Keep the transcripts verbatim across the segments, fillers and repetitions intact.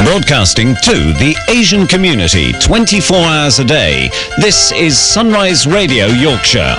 Broadcasting to the Asian community twenty-four hours a day, this is Sunrise Radio Yorkshire.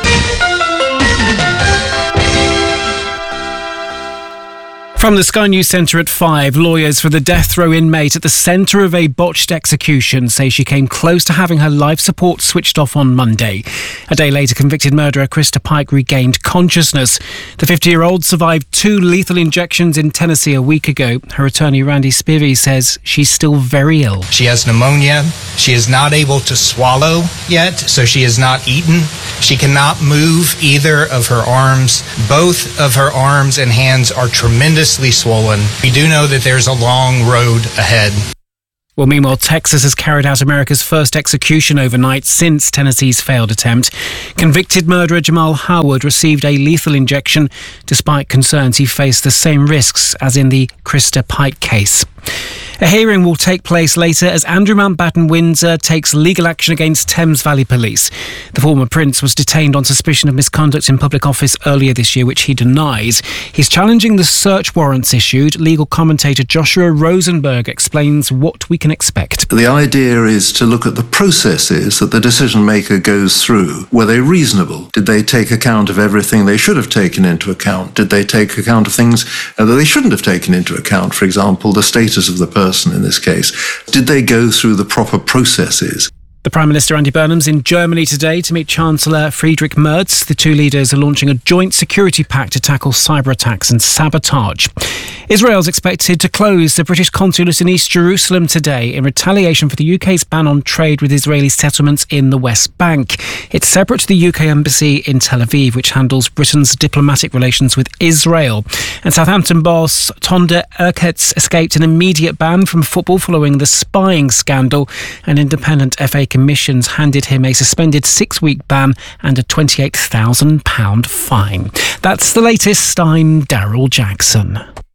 From the Sky News Centre at five, lawyers for the death row inmate at the centre of a botched execution say she came close to having her life support switched off on Monday. A day later, convicted murderer Krista Pike regained consciousness. The fifty-year-old survived two lethal injections in Tennessee a week ago. Her attorney Randy Spivey says she's still very ill. She has pneumonia. She is not able to swallow yet, so she has not eaten. She cannot move either of her arms. Both of her arms and hands are tremendously swollen. We do know that there's a long road ahead. Well, meanwhile, Texas has carried out America's first execution overnight since Tennessee's failed attempt. Convicted murderer Jamal Howard received a lethal injection despite concerns he faced the same risks as in the Krista Pike case. A hearing will take place later as Andrew Mountbatten Windsor takes legal action against Thames Valley Police. The former Prince was detained on suspicion of misconduct in public office earlier this year, which he denies. He's challenging the search warrants issued. Legal commentator Joshua Rosenberg explains what we can expect. The idea is to look at the processes that the decision maker goes through. Were they reasonable? Did they take account of everything they should have taken into account? Did they take account of things that they shouldn't have taken into account? For example, the status of the person in this case. Did they go through the proper processes? The Prime Minister Andy Burnham's in Germany today to meet Chancellor Friedrich Merz. The two leaders are launching a joint security pact to tackle cyber attacks and sabotage. Israel's expected to close the British consulate in East Jerusalem today in retaliation for the U K's ban on trade with Israeli settlements in the West Bank. It's separate to the U K embassy in Tel Aviv, which handles Britain's diplomatic relations with Israel. And Southampton boss Tonda Erkets escaped an immediate ban from football following the spying scandal. An independent F A Commission's handed him a suspended six-week ban and a twenty-eight thousand pounds fine. That's the latest. I'm Daryl Jackson.